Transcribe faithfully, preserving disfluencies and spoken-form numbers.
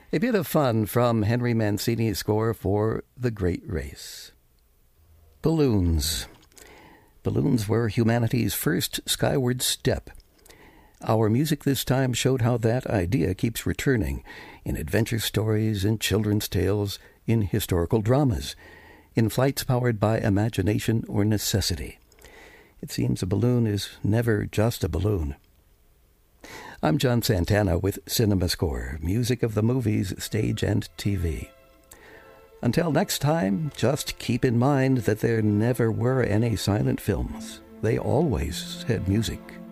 A bit of fun from Henry Mancini's score for The Great Race. Balloons. Balloons were humanity's first skyward step. Our music this time showed how that idea keeps returning in adventure stories, in children's tales, in historical dramas, in flights powered by imagination or necessity. It seems a balloon is never just a balloon. I'm John Santana with Cinema Score, music of the movies, stage, and T V. Until next time, just keep in mind that there never were any silent films. They always had music.